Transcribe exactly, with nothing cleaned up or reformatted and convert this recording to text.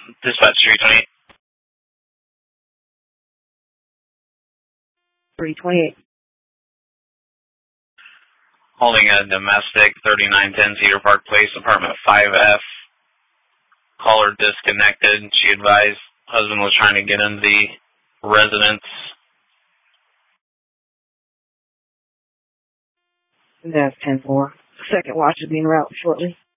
Dispatch three twenty-eight. three twenty-eight. Holding a domestic, thirty-nine ten Cedar Park Place, apartment five F. Caller disconnected. She advised husband was trying to get into the residence. That's ten four. Second watch is being routed shortly.